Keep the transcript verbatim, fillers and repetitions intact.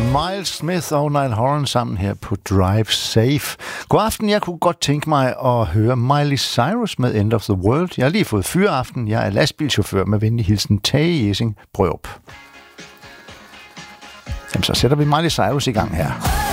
Miles Smith og Niall Horan sammen her på Drive Safe. God aften, jeg kunne godt tænke mig at høre Miley Cyrus med End of the World. Jeg har lige fået fyreaften. Jeg er lastbilchauffør med venlig hilsen Tage Jesing Brørup. Jamen, så sætter vi Miley Cyrus i gang her.